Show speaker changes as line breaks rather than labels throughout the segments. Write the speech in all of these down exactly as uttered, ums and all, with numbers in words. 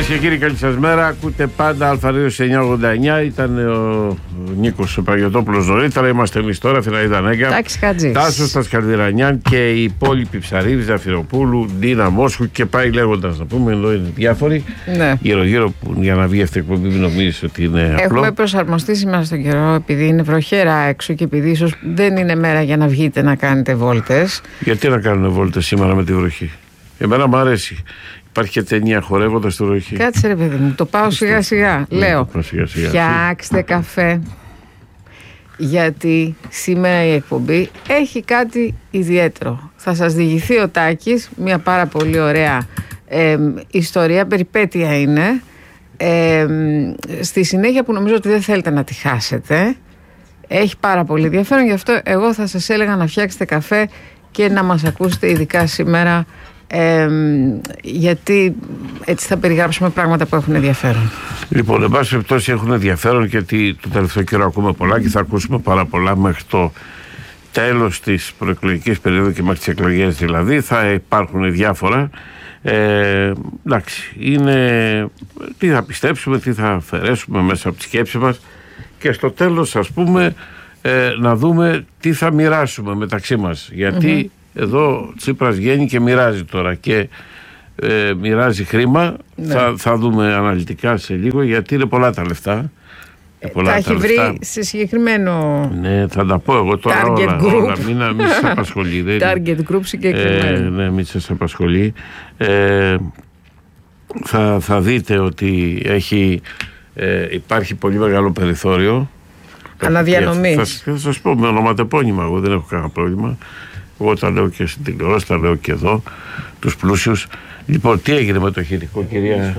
Κυρίες και κύριοι, καλή σας μέρα. Ακούτε πάντα Αλφαρίδος εννιακόσια ογδόντα εννιά. Ήταν ο Νίκος Παγιωτόπουλος νωρίτερα. Είμαστε εμείς τώρα, Φιναίδα Νέγκα,
Τάκης Χατζής,
Τάσος Τασκαλδιρανιάν και η υπόλοιπη Ψαρίβη, Ζαφυροπούλου, Ντίνα Μόσχου και πάει λέγοντας. Να πούμε, εδώ είναι διάφοροι. Ναι. Γύρω-γύρω που για να βγει αυτή η εκπομπή, μην νομίζεις ότι είναι απλό.
Έχουμε προσαρμοστεί σήμερα στον καιρό, επειδή είναι βροχέρα έξω και επειδή ίσως δεν είναι μέρα για να βγείτε να κάνετε βόλτες. Γιατί να κάνουν βόλτες σήμερα με τη βροχή? Εμένα μου αρέσει. Υπάρχει και ταινία Χορεύοντας τη βροχή. Κάτσε ρε παιδί μου, το πάω σιγά σιγά. Ναι, λέω, σιγά, σιγά. Φτιάξτε καφέ. Γιατί σήμερα η εκπομπή έχει κάτι ιδιαίτερο. Θα σας διηγηθεί ο Τάκης, μια πάρα πολύ ωραία ε, ιστορία, περιπέτεια είναι. Ε, στη συνέχεια που νομίζω ότι δεν θέλετε να τη χάσετε. Έχει πάρα πολύ ενδιαφέρον, γι' αυτό εγώ θα σας έλεγα να φτιάξετε καφέ και να μας ακούσετε ειδικά σήμερα. Ε, γιατί έτσι θα περιγράψουμε πράγματα που έχουν ενδιαφέρον. Λοιπόν, εν πάση περιπτώσει έχουν ενδιαφέρον, γιατί το τελευταίο καιρό ακούμε πολλά και θα ακούσουμε πάρα πολλά μέχρι το τέλος της προεκλογικής περίοδου και μέχρι τις εκλογές δηλαδή. Θα υπάρχουν διάφορα. Ε, εντάξει, είναι τι θα πιστέψουμε, τι θα αφαιρέσουμε μέσα από τη σκέψη μας και στο τέλος, ας πούμε, ε, να δούμε τι θα μοιράσουμε μεταξύ μας. Γιατί mm-hmm. εδώ Τσίπρας βγαίνει και μοιράζει τώρα και ε, μοιράζει χρήμα. Ναι. Θα, θα δούμε αναλυτικά σε λίγο, γιατί είναι πολλά τα λεφτά. Ε, πολλά τα έχει βρει λεφτά σε συγκεκριμένο. Ναι, θα τα πω εγώ τώρα target όλα, group. όλα. Μην, μην σας απασχολεί. Target group συγκεκριμένο. Ε, ναι, μην σας απασχολεί. Ε, θα, θα δείτε ότι έχει, ε, υπάρχει πολύ μεγάλο περιθώριο αναδιανομή. Θα, θα σας πω με ονοματεπώνυμα, εγώ δεν έχω κανένα πρόβλημα. Εγώ τα λέω και στην τηλεόραση, τα λέω και εδώ, τους πλούσιους. Λοιπόν, τι έγινε με το ηχητικό, κυρία?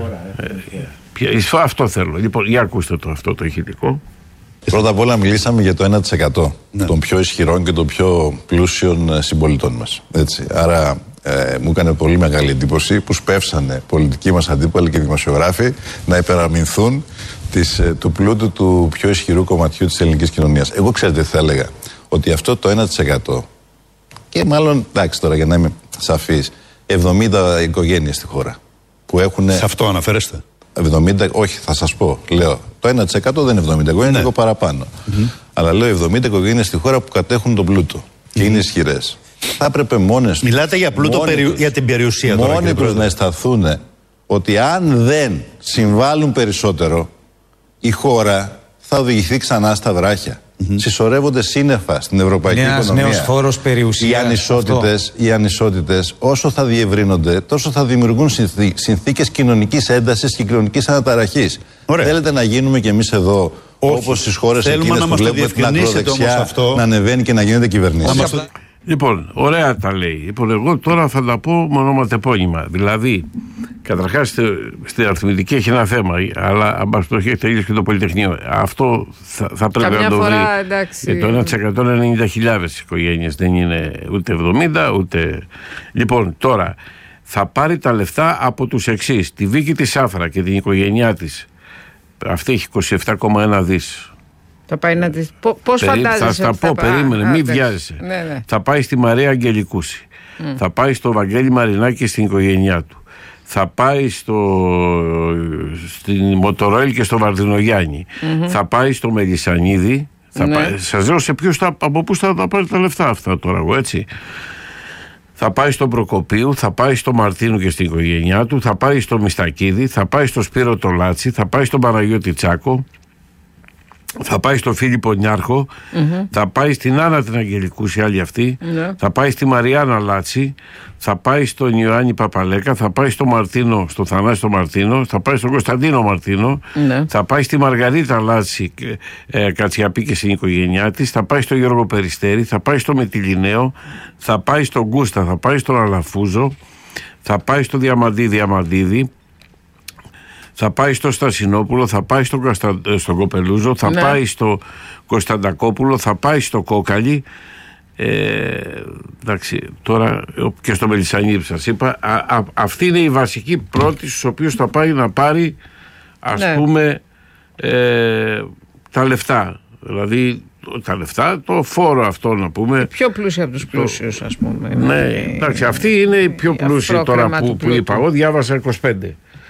Ε, ε, αυτό θέλω. Λοιπόν, για ακούστε το αυτό το ηχητικό.
Πρώτα απ' όλα μιλήσαμε για το ένα τοις εκατό ναι. των πιο ισχυρών και των πιο πλούσιων συμπολιτών μας. Έτσι. Άρα ε, μου έκανε πολύ μεγάλη εντύπωση που σπεύσανε πολιτικοί μας αντίπαλοι και δημοσιογράφοι να υπεραμεινθούν της, του πλούτου του πιο ισχυρού κομματιού της ελληνικής κοινωνίας. Εγώ ξέρετε τι θα έλεγα? Ότι αυτό το ένα τοις εκατό, και μάλλον, εντάξει τώρα για να είμαι σαφής, εβδομήντα οικογένειες στη χώρα που έχουν.
Σε αυτό αναφέρεστε?
εβδομήντα, όχι, θα σας πω. Λέω, το ένα τοις εκατό δεν είναι εβδομήντα οικογένειες, είναι λίγο παραπάνω. Mm-hmm. Αλλά λέω εβδομήντα οικογένειες στη χώρα που κατέχουν τον πλούτο mm-hmm. και είναι ισχυρές. Θα έπρεπε μόνες.
Μιλάτε για πλούτο περι...
τους,
για την περιουσία
τώρα.
Μόνοι
τους να αισθανθούν ότι αν δεν συμβάλλουν περισσότερο, η χώρα θα οδηγηθεί ξανά στα βράχια. Mm-hmm. Συσσωρεύονται σύννεφα στην ευρωπαϊκή
Νέας,
οικονομία.
Νέος φόρος περιουσία.
Οι ανισότητες, οι ανισότητες όσο θα διευρύνονται, τόσο θα δημιουργούν συνθήκες κοινωνικής έντασης και κοινωνικής αναταραχής. Ωραία. Θέλετε να γίνουμε κι εμείς εδώ, όπως στις χώρες εκείνες που βλέπουμε την ακροδεξιά να ανεβαίνει και να γίνεται κυβερνήσεις?
Λοιπόν, ωραία τα λέει. Λοιπόν, εγώ τώρα θα τα πω με ονοματεπώνυμα. Δηλαδή, καταρχάς στην αριθμητική έχει ένα θέμα, αλλά αν πας το έχει τελειώσει και το Πολυτεχνείο. Αυτό θα, θα πρέπει καμιά να το φορά, βρει. Εντάξει. Το ένα τοις εκατό είναι ενενήντα χιλιάδες οικογένειες, δεν είναι ούτε εβδομήντα ούτε. Λοιπόν, τώρα θα πάρει τα λεφτά από τους εξής. Τη Βίκη της Σάφρα και την οικογένειά της. Αυτή έχει είκοσι επτά κόμμα ένα δις. Θα πάει να τις... Πώς Περί... φαντάζεσαι? Θα τα πω, περίμενε, μην βιάζεσαι. Ναι, ναι. Θα πάει στη Μαρία Αγγελικούση. Mm. Θα πάει στο Βαγγέλη Μαρινάκη στην οικογένειά του. Θα πάει στο... στην Μοτορόιλ και στο Βαρδινογιάννη. Mm-hmm. Θα πάει στο Μελισσανίδη. Θα ναι. πάει... Σας λέω σε ποιους θα... από πού θα τα πάρει τα λεφτά αυτά τώρα εγώ, έτσι. Θα πάει στον Προκοπίου, θα πάει στο Μαρτίνου και στην οικογένειά του. Θα πάει στο Μιστακίδη, θα πάει στο Σπύρο Τολάτσι, θα πάει στον Παναγιώτη Τσάκο. Θα πάει στο Φίλιππο Νιάρχο, mm-hmm. θα πάει στην Άννα την Αγγελικούση, άλλη αυτή, yeah. θα πάει στη Μαριάννα Λάτσι, θα πάει στον Ιωάννη Παπαλέκα, θα πάει στο Μαρτίνο, στο Θανάσιο Μαρτίνο, θα πάει στον Κωνσταντίνο Μαρτίνο, yeah. θα πάει στη Μαργαρίτα Λάτσι ε, Κατσιαπή και στην οικογένειά της, θα πάει στο Γιώργο Περιστέρη, θα πάει στο Μετιλινέο, θα πάει στον Γκούστα, θα πάει στον Αλαφούζο, θα πάει στο Διαμαντή Διαμαντίδη, θα πάει στο Στασινόπουλο, θα πάει στο Καστα... στον Κοπελούζο, θα ναι. πάει στο Κωνσταντακόπουλο, θα πάει στο Κόκαλη. Ε, εντάξει, τώρα και στο Μελισσανίδη που σας είπα. Α, α, αυτή είναι η βασική πρώτη στους οποίους θα πάει να πάρει, ας ναι. πούμε, ε, τα λεφτά. Δηλαδή τα λεφτά, το φόρο αυτό να πούμε. Πιο πλούσιοι από τους πλούσιους, ας πούμε. Ναι, εντάξει, αυτή είναι η πιο πλούσια τώρα που, που είπα. Εγώ διάβασα είκοσι πέντε.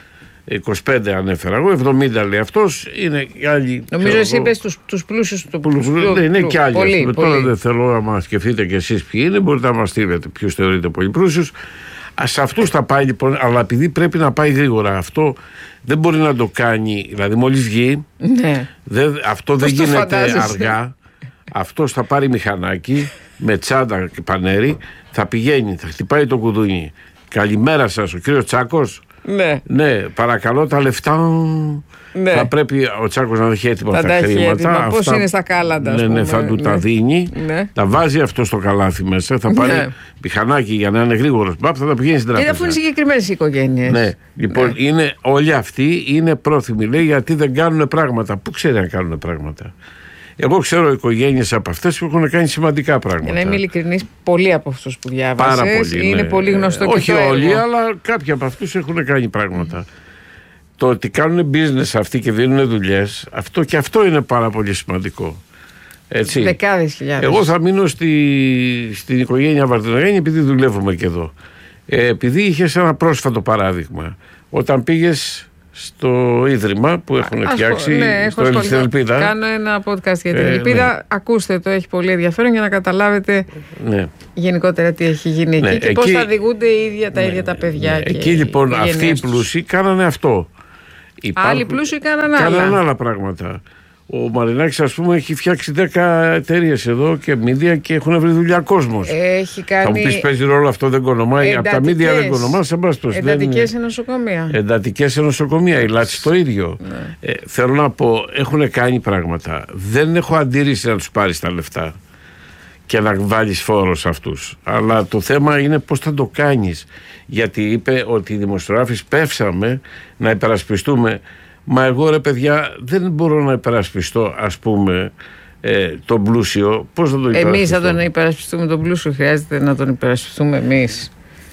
είκοσι πέντε ανέφερα εγώ, εβδομήντα λέει αυτός. Είναι και άλλοι.
Νομίζω εσύ είπες τους, τους πλούσιους του πλούσιου.
Ναι, είναι και άλλοι.
Πολύ, πολύ.
Τώρα δεν θέλω να μας σκεφτείτε κι εσείς ποιοι είναι, μπορείτε να μας στείλετε ποιους θεωρείτε πολύ πλούσιους. Σε αυτούς θα πάει λοιπόν, αλλά επειδή πρέπει να πάει γρήγορα, αυτό δεν μπορεί να το κάνει. Δηλαδή, μόλις βγει,
ναι.
δεν, αυτό
Πώς
δεν γίνεται
φαντάζεσαι?
αργά. Αυτός θα πάρει μηχανάκι με τσάντα και πανέρι, θα πηγαίνει, θα χτυπάει το κουδούνι. Καλημέρα σας, ο κύριος Τσάκος.
Ναι.
Ναι, παρακαλώ τα λεφτά. Ναι. Θα πρέπει ο Τσάκος να έχει έτοιμα
θα
τα χρήματα.
Πώς είναι στα κάλαντα,
ναι, ναι, θα του
ναι.
τα δίνει.
Ναι.
Τα βάζει αυτό στο καλάθι μέσα. Θα πάρει ναι. μηχανάκι για να είναι γρήγορος. Μπαπ, θα τα πηγαίνει στην τράπεζα.
Και αφού είναι συγκεκριμένες οικογένειες.
Ναι, λοιπόν, ναι. Είναι, όλοι αυτοί είναι πρόθυμοι. Λέει γιατί δεν κάνουν πράγματα. Πού ξέρει αν κάνουν πράγματα. Εγώ ξέρω οικογένειες από αυτές που έχουν κάνει σημαντικά πράγματα.
Για να είμαι ειλικρινής, πολλοί από αυτούς που διάβασες
Πάρα πολύ,
είναι
ναι.
πολύ γνωστό.
Όχι
και το
όλοι,
έργο.
αλλά κάποιοι από αυτούς έχουν κάνει πράγματα. Mm. Το ότι κάνουν business αυτοί και δίνουν δουλειές, αυτό και αυτό είναι πάρα πολύ σημαντικό. Έτσι.
Δεκάδες χιλιάδες.
Εγώ θα μείνω στη, στην οικογένεια Βαρδινογέννη επειδή δουλεύουμε και εδώ. Ε, επειδή είχες ένα πρόσφατο παράδειγμα. Όταν πήγες στο ίδρυμα που έχουν
Ας
φτιάξει
πω, ναι,
στο Ελ- στην Ελπίδα.
Κάνω ένα podcast για την
ε,
Ελπίδα.
Ναι.
Ακούστε το, έχει πολύ ενδιαφέρον για να καταλάβετε
ναι.
γενικότερα τι έχει γίνει
ναι,
εκεί και
εκεί,
πώς θα διηγούνται οι ίδια τα
ναι,
ίδια τα παιδιά.
Ναι,
και
εκεί λοιπόν
οι
αυτοί οι πλούσιοι κάνανε αυτό.
Υπάρχουν... Άλλοι πλούσιοι κάνανε άλλα.
Κάνανε άλλα πράγματα. Ο Μαρινάκης, ας πούμε, έχει φτιάξει δέκα εταιρείες εδώ και μίδια και έχουν βρει δουλειά κόσμος.
Έχει κάνει...
Θα μου πεις παίζει ρόλο αυτό, δεν κονομάει. Από τα μίδια δεν κονομά, σε μπας το
εντατικές σε νοσοκομεία.
Εντατικές σε νοσοκομεία, η Λάτση το ίδιο.
Ναι.
Ε, θέλω να πω, έχουν κάνει πράγματα. Δεν έχω αντίρρηση να τους πάρεις τα λεφτά και να βάλεις φόρο σε αυτούς. Αλλά το θέμα είναι πώς θα το κάνεις. Γιατί είπε ότι οι δημοσιογράφοι πέφσαμε να υπερασπιστούμε. Μα εγώ ρε παιδιά δεν μπορώ να υπερασπιστώ ας πούμε ε, τον πλούσιο. Πώς θα τον υπερασπιστώ?
Εμείς θα τον υπερασπιστούμε τον πλούσιο, χρειάζεται να τον υπερασπιστούμε εμείς.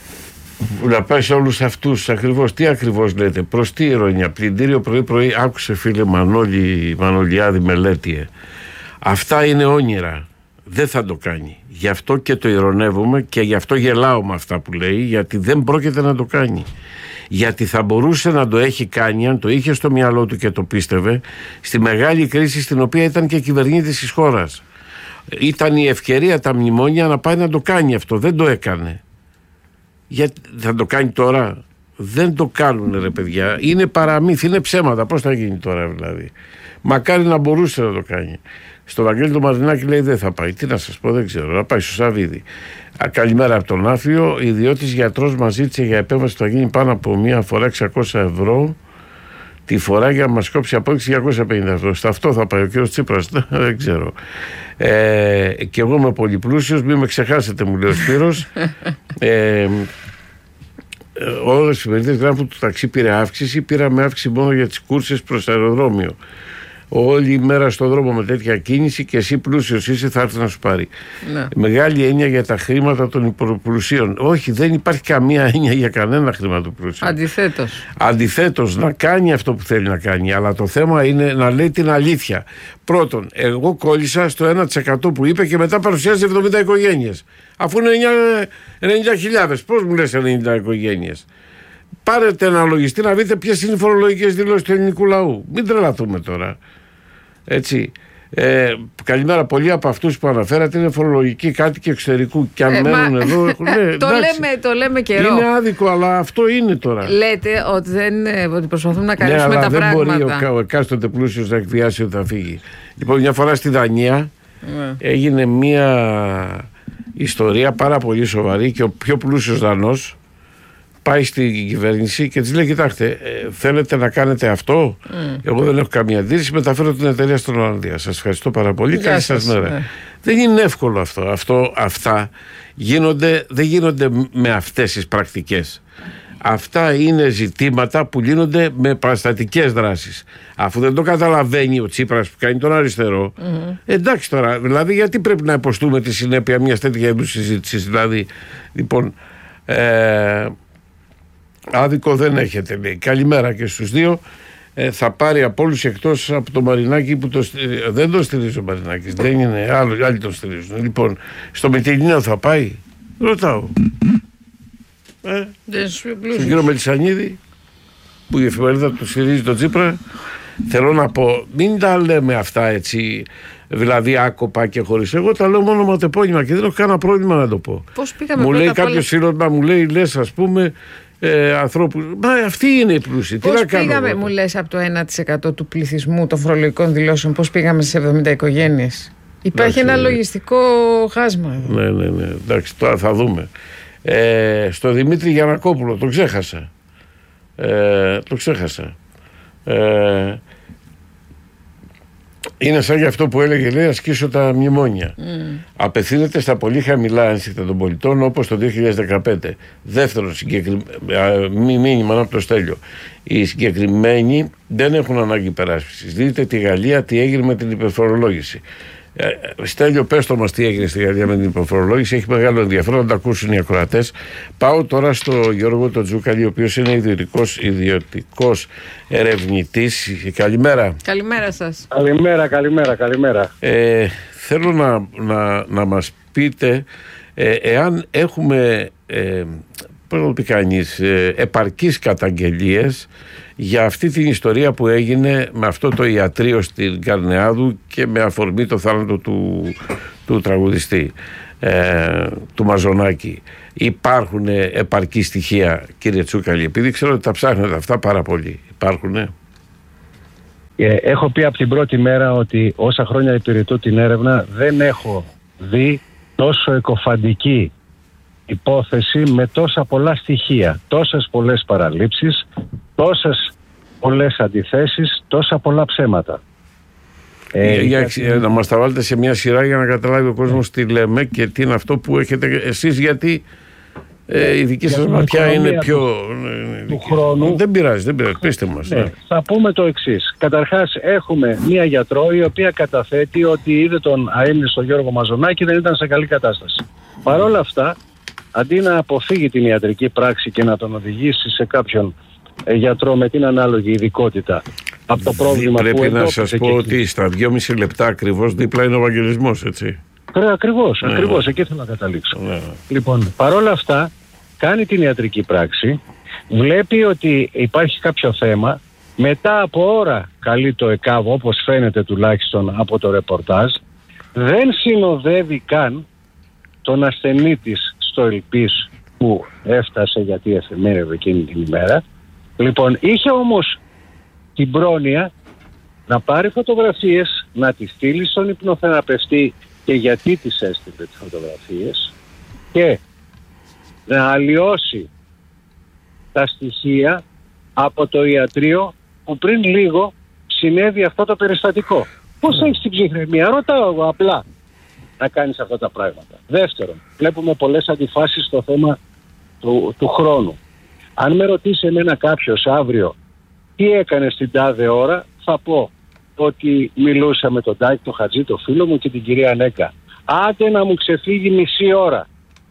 Να πάει σε όλους αυτούς ακριβώς. Τι ακριβώς λέτε? Προς τι ηρωνία? Πλυντήριο πρωί πρωί άκουσε φίλε Μανώλη, Μανωλιάδη Μελέτιε. Αυτά είναι όνειρα. Δεν θα το κάνει. Γι' αυτό και το ειρωνεύομαι και γι' αυτό γελάω με αυτά που λέει, γιατί δεν πρόκειται να το κάνει. Γιατί θα μπορούσε να το έχει κάνει αν το είχε στο μυαλό του και το πίστευε στη μεγάλη κρίση στην οποία ήταν και κυβερνήτης της χώρας. Ήταν η ευκαιρία τα μνημόνια να πάει να το κάνει αυτό. Δεν το έκανε. Γιατί θα το κάνει τώρα? Δεν το κάνουν ρε παιδιά. Είναι παραμύθι, είναι ψέματα. Πώς θα γίνει τώρα δηλαδή? Μακάρι να μπορούσε να το κάνει. Στο Βαγγέλη το Μαρινάκη λέει δεν θα πάει. Τι να σας πω, δεν ξέρω. Να πάει στο Σαββίδι. Καλημέρα από τον Άφιο. Ιδιώτης γιατρός μας ζήτησε για επέμβαση που θα γίνει πάνω από μία φορά εξακόσια ευρώ τη φορά για να μας κόψει απόδειξη διακόσια πενήντα ευρώ. Σε αυτό θα πάει ο κύριος Τσίπρας. Δεν ξέρω. Ε, και εγώ είμαι πολύ πλούσιος. Μην με ξεχάσετε, μου λέει ο Σπύρος. ε, Όλες οι εφημερίδες γράφουν που το ταξί πήρε αύξηση. Πήραμε αύξηση μόνο για τις κούρσες προς το αεροδρόμιο. Όλη η μέρα στον δρόμο με τέτοια κίνηση και εσύ πλούσιος είσαι, θα έρθει να σου πάρει. Ναι. Μεγάλη έννοια για τα χρήματα των υπερπλουσίων. Όχι, δεν υπάρχει καμία έννοια για κανένα χρήμα του πλούσιου.
Αντιθέτως.
Αντιθέτως, να κάνει αυτό που θέλει να κάνει. Αλλά το θέμα είναι να λέει την αλήθεια. Πρώτον, εγώ κόλλησα στο ένα τοις εκατό που είπε και μετά παρουσιάζει εβδομήντα οικογένειες. Αφού είναι ενενήντα χιλιάδες, πώς μου λες ενενήντα οικογένειες? Πάρετε ένα λογιστή να δείτε ποιες είναι οι φορολογικές δηλώσεις του ελληνικού λαού. Μην τρελαθούμε τώρα. Έτσι. Ε, καλημέρα. Πολλοί από αυτούς που αναφέρατε είναι φορολογικοί κάτοικοι εξωτερικού και αν ε, μένουν μα... εδώ. Έχουν, ναι,
το, λέμε, το λέμε καιρό.
Είναι άδικο, αλλά αυτό είναι τώρα.
Λέτε ότι, δεν, ότι προσπαθούμε να καλύψουμε
ναι,
τα
δεν
πράγματα.
Δεν μπορεί ο, ο εκάστοτε πλούσιος να εκβιάσει ότι θα φύγει. Λοιπόν, μια φορά στη Δανία ναι. έγινε μια ιστορία πάρα πολύ σοβαρή και ο πιο πλούσιος Δανός πάει στην κυβέρνηση και της λέει: κοιτάξτε, ε, θέλετε να κάνετε αυτό? Mm. Εγώ δεν έχω καμία αντίρρηση. Μεταφέρω την εταιρεία στην Ολλανδία. Σας ευχαριστώ πάρα πολύ. Καλή σας μέρα. Ναι. Δεν είναι εύκολο αυτό. αυτό. Αυτά γίνονται, δεν γίνονται με αυτές τις πρακτικές. Αυτά είναι ζητήματα που γίνονται με παραστατικές δράσεις. Αφού δεν το καταλαβαίνει ο Τσίπρας που κάνει τον αριστερό, mm-hmm. εντάξει τώρα, δηλαδή γιατί πρέπει να υποστούμε τη συνέπεια μιας τέτοια είδους συζήτησης? Δηλαδή, λοιπόν. Ε, άδικο δεν έχετε, λέει. Καλημέρα και στους δύο. Ε, θα πάρει από όλους εκτός από το Μαρινάκη που το, ε, δεν το στηρίζει ο Μαρινάκης. Δεν είναι, άλλο, άλλοι τον στηρίζουν. Λοιπόν, στο Μητυλίνο θα πάει? Ρωτάω. Ε, στον κύριο Μελισσανίδη. που η εφημερίδα του στηρίζει τον Τσίπρα. Θέλω να πω, μην τα λέμε αυτά έτσι, δηλαδή άκοπα και χωρίς. Εγώ τα λέω μόνο ματεπώνυμα και δεν έχω κανένα πρόβλημα να το πω.
Πώς πήγαμε
μου λέει
πρώτα
κάποιος φίλος να μου λέει, λες ας πούμε, ε, ανθρώπους. Μα αυτοί είναι οι πλούσιοι. Τι να κάνω.
Πήγαμε, μου λες, από το ένα τοις εκατό του πληθυσμού των φορολογικών δηλώσεων, πώς πήγαμε στις εβδομήντα οικογένειες. Υπάρχει
εντάξει,
ένα λογιστικό χάσμα εδώ.
Ναι, ναι, ναι. Εντάξει, τώρα θα δούμε. Ε, στο Δημήτρη Γιαννακόπουλο, το ξέχασα. Ε, το ξέχασα. Ε, είναι σαν για αυτό που έλεγε, λέει, ασκήσω τα μνημόνια. Mm. Απευθύνεται στα πολύ χαμηλά ένστικτα των πολιτών, όπως το δύο χιλιάδες δεκαπέντε. Δεύτερο συγκεκρι... μήνυμα από το Στέλιο. Οι συγκεκριμένοι δεν έχουν ανάγκη υπεράσπισης. Δείτε τη Γαλλία τι έγινε με την υπερφορολόγηση. Ε, Στέλιο, πες το μας τι έγινε στη Γαλλία με την υπερφορολόγηση. Έχει μεγάλο ενδιαφέρον να τα ακούσουν οι ακροατές. Πάω τώρα στο Γιώργο τον Τζούκαλη, ο οποίος είναι ιδιωτικός, ιδιωτικός ερευνητής. Καλημέρα.
Καλημέρα σας.
Καλημέρα, καλημέρα, καλημέρα.
Ε, θέλω να, να, να μας πείτε ε, εάν έχουμε ε, πώς να το πει κανείς, ε, επαρκείς καταγγελίες για αυτή την ιστορία που έγινε με αυτό το ιατρείο στην Καρνεάδου και με αφορμή το θάνατο του, του τραγουδιστή, ε, του Μαζονάκη. Υπάρχουν επαρκή στοιχεία, κύριε Τσούκαλη, επειδή ξέρω ότι τα ψάχνετε αυτά πάρα πολύ. Υπάρχουνε.
Ε, έχω πει από την πρώτη μέρα ότι όσα χρόνια υπηρετώ την έρευνα δεν έχω δει τόσο εκοφαντική υπόθεση με τόσα πολλά στοιχεία, τόσες πολλές παραλήψεις, τόσες πολλές αντιθέσεις, τόσα πολλά ψέματα.
Ε, για, για, να μας τα βάλετε σε μια σειρά για να καταλάβει ο κόσμος τι λέμε και τι είναι αυτό που έχετε εσείς, γιατί ε, η δική σας ματιά είναι πιο...
Του, του χρόνου.
Δεν πειράζει, δεν πειράζει, πείστε μας.
Ναι,
ναι.
Θα πούμε το εξής. Καταρχάς έχουμε μία γιατρό η οποία καταθέτει ότι είδε τον αείμνηστο Γιώργο Μαζονάκη, δεν ήταν σε καλή κατάσταση. Παρ' όλα αυτά, αντί να αποφύγει την ιατρική πράξη και να τον οδηγήσει σε κάποιον ε, γιατρό με την ανάλογη ειδικότητα από το πρόβλημα
πρέπει
που
να σας πω
και...
ότι στα δυόμιση λεπτά ακριβώς δίπλα είναι ο Ευαγγελισμός, έτσι.
Ρε, ακριβώς,
ναι,
ακριβώς,
ναι.
εκεί θέλω να καταλήξω.
Ναι.
Λοιπόν, παρόλα αυτά, κάνει την ιατρική πράξη, βλέπει ότι υπάρχει κάποιο θέμα, μετά από ώρα καλεί το ΕΚΑΒ, όπως φαίνεται τουλάχιστον από το ρεπορτάζ, δεν συνοδεύει καν τον ασθενή της στο Ελπίς που έφτασε γιατί εφημέρευε εκείνη την ημέρα. Λοιπόν, είχε όμως την πρόνοια να πάρει φωτογραφίες, να τις στείλει στον υπνοθεραπευτή και γιατί τις έστειλε τις φωτογραφίες και να αλλοιώσει τα στοιχεία από το ιατρείο που πριν λίγο συνέβη αυτό το περιστατικό. Πώς έχεις την ψυχραιμία? Ρωτάω εγώ απλά να κάνεις αυτά τα πράγματα. Δεύτερον, βλέπουμε πολλές αντιφάσεις στο θέμα του, του χρόνου. Αν με ρωτήσει εμένα κάποιος αύριο τι έκανε στην τάδε ώρα, θα πω ότι μιλούσα με τον Τάκη, τον Χατζή, τον φίλο μου και την κυρία Νέκα. Άντε να μου ξεφύγει μισή ώρα.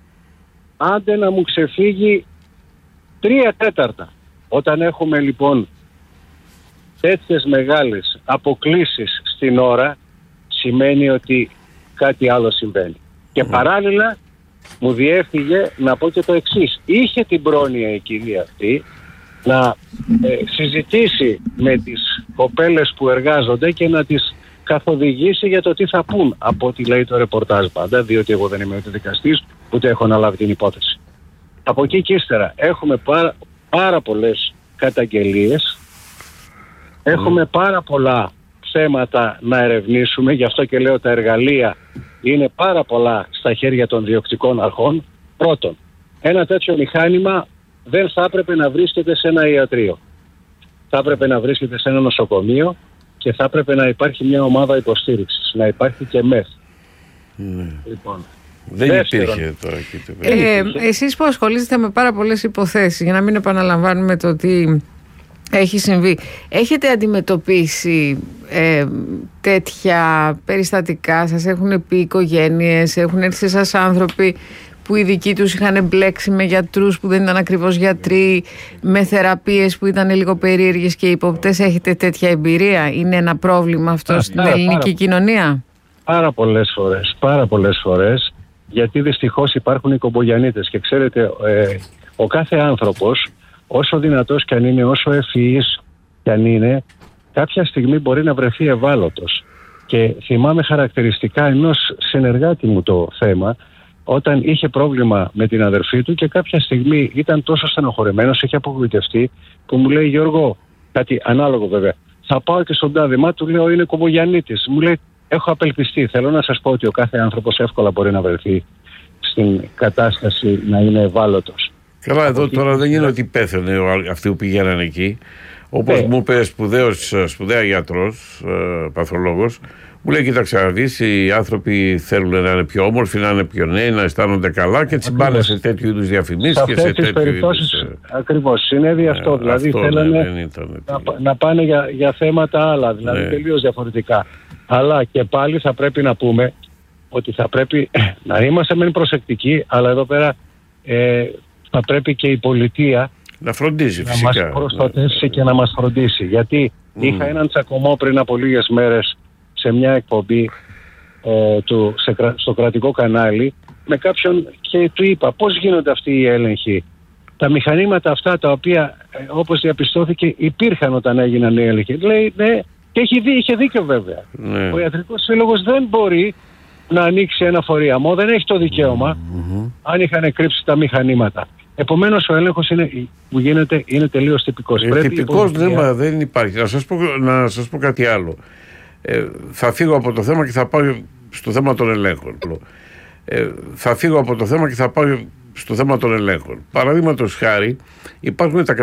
Άντε να μου ξεφύγει τρία τέταρτα. Όταν έχουμε λοιπόν τέτοιες μεγάλες αποκλίσεις στην ώρα, σημαίνει ότι κάτι άλλο συμβαίνει. Και παράλληλα μου διέφυγε να πω και το εξής. Είχε την πρόνοια η κυρία αυτή να ε, συζητήσει με τις κοπέλες που εργάζονται και να τις καθοδηγήσει για το τι θα πούν, από ό,τι λέει το ρεπορτάζ πάντα, διότι εγώ δεν είμαι ούτε δικαστής ούτε έχω αναλάβει την υπόθεση. Από εκεί και ύστερα έχουμε πάρα, πάρα πολλές καταγγελίες, έχουμε πάρα πολλά θέματα να ερευνήσουμε, γι' αυτό και λέω τα εργαλεία είναι πάρα πολλά στα χέρια των διοκτικών αρχών. Πρώτον, ένα τέτοιο μηχάνημα δεν θα έπρεπε να βρίσκεται σε ένα ιατρείο. Θα έπρεπε να βρίσκεται σε ένα νοσοκομείο και θα έπρεπε να υπάρχει μια ομάδα υποστήριξης, να υπάρχει και μεθ.
Ναι.
Λοιπόν,
δεν δεύτερον, υπήρχε τώρα.
Ε, εσείς που ασχολείστε με πάρα πολλές υποθέσεις, για να μην επαναλαμβάνουμε το τι έχει συμβεί, έχετε αντιμετωπίσει ε, τέτοια περιστατικά? Σας έχουν πει οικογένειες, έχουν έρθει σε εσάς άνθρωποι που οι δικοί τους είχαν μπλέξει με γιατρούς που δεν ήταν ακριβώς γιατροί, με θεραπείες που ήταν λίγο περίεργες και υποπτές? Έχετε τέτοια εμπειρία? Είναι ένα πρόβλημα αυτό Α, στην πάρα, ελληνική πάρα, κοινωνία?
Πάρα πολλές φορές, πάρα πολλές φορές, γιατί δυστυχώς υπάρχουν οι κομπογιανίτες και ξέρετε, ε, ο κάθε άνθρωπος όσο δυνατός κι αν είναι, όσο ευφυής κι αν είναι, κάποια στιγμή μπορεί να βρεθεί ευάλωτος. Και θυμάμαι χαρακτηριστικά ενός συνεργάτη μου το θέμα, όταν είχε πρόβλημα με την αδερφή του και κάποια στιγμή ήταν τόσο στενοχωρημένος, είχε απογοητευτεί, που μου λέει, Γιώργο, κάτι ανάλογο βέβαια, θα πάω και στον τάδε. Μα του λέω, είναι Κομογιαννίτης. Μου λέει, έχω απελπιστεί. Θέλω να σας πω ότι ο κάθε άνθρωπος εύκολα μπορεί να βρεθεί στην κατάσταση να είναι ευάλωτος.
Καλά, εδώ τώρα δεν είναι ότι πέθανε αυτοί που πήγαιναν εκεί. Όπως
ναι.
μου είπε σπουδαίος, σπουδαία γιατρός, ε, παθολόγος, μου λέει, κοίταξε να δεις, οι άνθρωποι θέλουν να είναι πιο όμορφοι, να είναι πιο νέοι, να αισθάνονται καλά και τσιμπάνε σε τέτοιου είδους διαφημίσεις και σε τέτοιου
περιπτώσεις,
είδους...
Ακριβώς, συνέβη αυτό. Ε, δηλαδή αυτό, θέλανε ναι, να, να πάνε για, για θέματα άλλα, δηλαδή ναι. τελείως διαφορετικά. Αλλά και πάλι θα πρέπει να πούμε ότι θα πρέπει να είμαστε μεν προσεκτικοί, αλλά εδώ πέρα ε, θα πρέπει και η πολιτεία
να φροντίζει,
να
φυσικά.
μας προστατεύσει και να μας φροντίσει. Γιατί mm. είχα έναν τσακωμό πριν από λίγες μέρες σε μια εκπομπή ε, του, σε, στο κρατικό κανάλι με κάποιον και του είπα πώς γίνονται αυτοί οι έλεγχοι. Τα μηχανήματα αυτά τα οποία ε, όπως διαπιστώθηκε υπήρχαν όταν έγιναν οι έλεγχοι. Λέει ναι, και έχει δει, είχε δίκιο βέβαια. Ναι. Ο ιατρικός σύλλογος δεν μπορεί να ανοίξει ένα φορείαμο, δεν έχει το δικαίωμα mm-hmm. αν είχαν κρύψει τα μηχανήματα. Επομένως ο έλεγχος είναι, που γίνεται είναι τελείως τυπικός.
Ε, τυπικός ναι, δεν υπάρχει. Να σας πω, να σας πω κάτι άλλο. Ε, θα φύγω από το θέμα και θα πάω στο θέμα των ελέγχων. Ε, θα φύγω από το θέμα και θα πάω στο θέμα των ελέγχων. Παραδείγματος χάρη, υπάρχουν τα